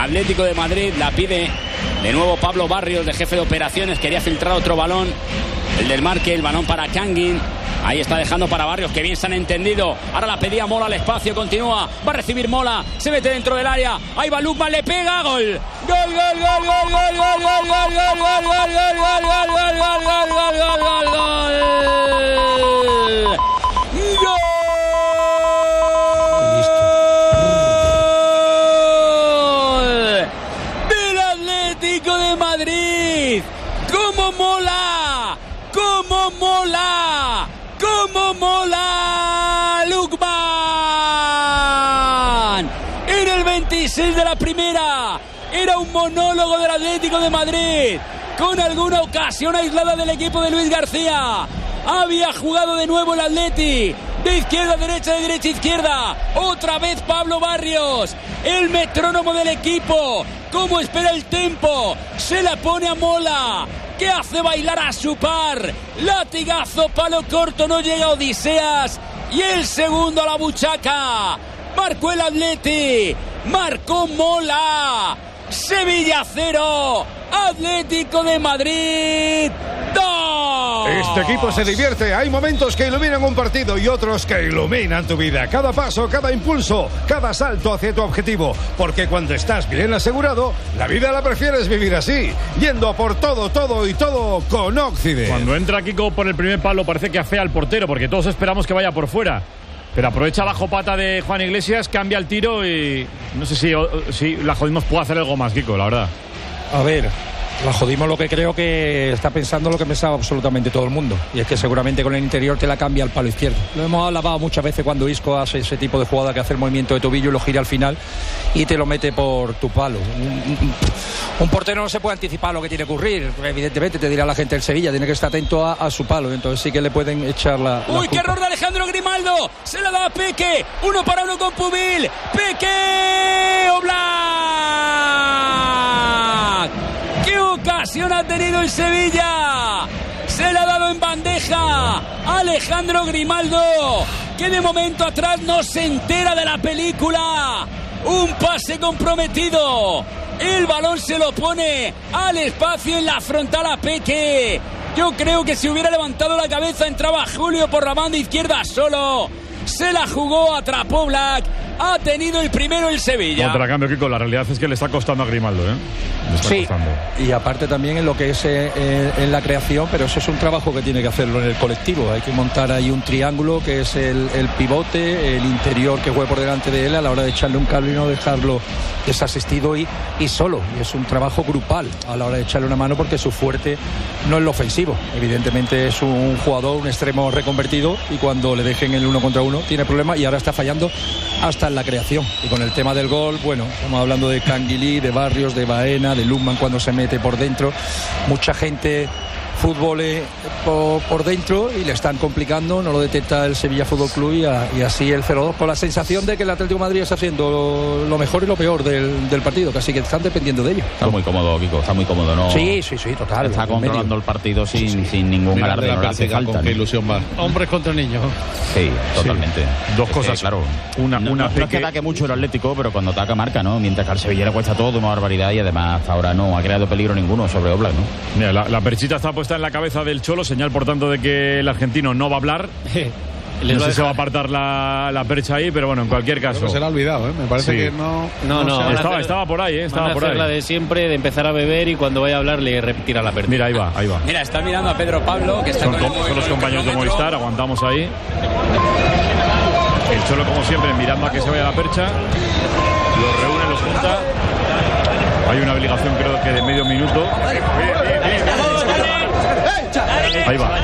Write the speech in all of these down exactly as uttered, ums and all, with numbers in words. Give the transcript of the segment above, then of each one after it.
Atlético de Madrid. La pide de nuevo Pablo Barrios, de jefe de operaciones. Quería filtrar otro balón, el del marque, el balón para Kangin. Ahí está dejando para Barrios, que bien se han entendido. Ahora la pedía Mola al espacio, continúa. Va a recibir Mola, se mete dentro del área. Ahí va Lukman, le pega, gol. Gol, gol, gol, gol, gol, gol, gol, gol, gol, gol, gol, gol, gol, gol, gol, gol, gol, gol, gol, gol. Del Atlético de Madrid. ¡Cómo mola! ¡Cómo mola! ¡Cómo mola! ¡Lukman! En el veintiséis de la primera. Era un monólogo del Atlético de Madrid, con alguna ocasión aislada del equipo de Luis García. Había jugado de nuevo el Atleti, de izquierda a derecha, de derecha a izquierda. Otra vez Pablo Barrios, el metrónomo del equipo. Cómo espera el tempo. Se la pone a Mola, que hace bailar a su par. Latigazo, palo corto, no llega Odiseas. Y el segundo a la buchaca. Marcó el Atleti, marcó Mola. Sevilla cero, Atlético de Madrid dos. Este equipo se divierte. Hay momentos que iluminan un partido y otros que iluminan tu vida. Cada paso, cada impulso, cada salto hacia tu objetivo. Porque cuando estás bien asegurado, la vida la prefieres vivir así, yendo a por todo, todo y todo con Occident. Cuando entra Kiko por el primer palo parece que afea al portero, porque todos esperamos que vaya por fuera. Pero aprovecha bajo pata de Juan Iglesias, cambia el tiro y no sé si, si la Jodimos puede hacer algo más, Kiko, la verdad. A ver, la Jodimos lo que creo que está pensando lo que pensaba absolutamente todo el mundo. Y es que seguramente con el interior te la cambia al palo izquierdo. Lo hemos alabado muchas veces cuando Isco hace ese tipo de jugada que hace el movimiento de tobillo y lo gira al final y te lo mete por tu palo. Un, un, un portero no se puede anticipar lo que tiene que ocurrir. Evidentemente te dirá la gente del Sevilla, tiene que estar atento a, a su palo. Entonces sí que le pueden echar la... la ¡Uy, qué error de Alejandro Grimaldo! Se la da a Peque, uno para uno con Pubil. ¡Peque! ¡Oblak! ¡Qué ocasión ha tenido el Sevilla! Se la ha dado en bandeja Alejandro Grimaldo, que de momento atrás no se entera de la película. Un pase comprometido. El balón se lo pone al espacio en la frontal a Peque. Yo creo que si hubiera levantado la cabeza entraba Julio por la banda izquierda solo. Se la jugó, atrapó Black. Ha tenido el primero el Sevilla. Contra cambio, Kiko, la realidad es que le está costando a Grimaldo, ¿eh? Le está sí, costando. Y aparte también en lo que es eh, en la creación, pero eso es un trabajo que tiene que hacerlo en el colectivo. Hay que montar ahí un triángulo que es el, el pivote, el interior que juegue por delante de él a la hora de echarle un cable y no dejarlo desasistido y, y solo. Y es un trabajo grupal a la hora de echarle una mano, porque su fuerte no es lo ofensivo. Evidentemente es un jugador, un extremo reconvertido, y cuando le dejen el uno contra uno tiene problemas, y ahora está fallando hasta en la creación. Y con el tema del gol, bueno, estamos hablando de Canguilí, de Barrios, de Baena, de Lukman cuando se mete por dentro. Mucha gente fútbol eh, por, por dentro y le están complicando, no lo detecta el Sevilla Fútbol Club, y, a, y así el cero dos, con la sensación de que el Atlético de Madrid está haciendo lo, lo mejor y lo peor del, del partido, casi que están dependiendo de ello. Está muy cómodo, Kiko, está muy cómodo, ¿no? Sí, sí, sí, total. Está controlando medio. el partido sin, sí, sí. sin ningún Mira, alarde, no le hace falta. Con qué ilusión va. Hombres contra niños. Sí, totalmente. Sí. Dos es cosas, que, claro. Una, no, una no, no es que ataque mucho el Atlético, pero cuando ataca marca, ¿no? Mientras que al Sevilla le cuesta todo, una barbaridad, y además hasta ahora no ha creado peligro ninguno sobre Oblak, ¿no? Mira, la, la perchita está puesta en la cabeza del Cholo, señal por tanto de que el argentino no va a hablar. No sé si se va a apartar la, la percha ahí, pero bueno, en cualquier caso. Creo que se le ha olvidado, ¿eh? Me parece sí. que no. No, no. no estaba, estaba por ahí, ¿eh? Estaba van a por hacer ahí. La de siempre, de empezar a beber y cuando vaya a hablar le repetirá la percha. Mira, ahí va, ahí va. Mira, está mirando a Pedro Pablo, que está son, con, con, son los compañeros de Movistar, aguantamos ahí. El Cholo, como siempre, mirando a que se vaya la percha. Los reúne, los junta. Hay una obligación, creo que de medio minuto. Ahí va.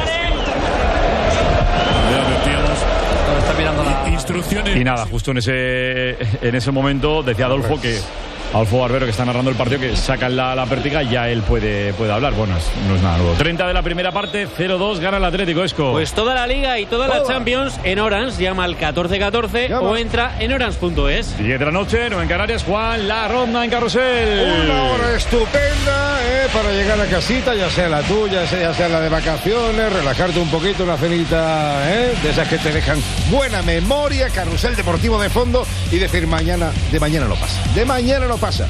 Está mirando la... Instrucciones. Y nada, justo en ese en ese momento decía Adolfo que Adolfo Barbero, que está narrando el partido, que sacan la, la pértiga y ya él puede, puede hablar. Bueno, es, no es nada nuevo. treinta de la primera parte, cero dos, gana el Atlético, Esco. Pues toda la Liga y toda la Champions en Orange. Llama al catorce catorce o entra en orange punto es. diez de la noche, nueve en Canarias. Juan, la ronda en Carrusel. Una hora estupenda eh, para llegar a casita, ya sea la tuya, ya sea la de vacaciones, relajarte un poquito, una cenita eh, de esas que te dejan buena memoria, carrusel deportivo de fondo, y decir mañana, de mañana no pasa. De mañana no pasa.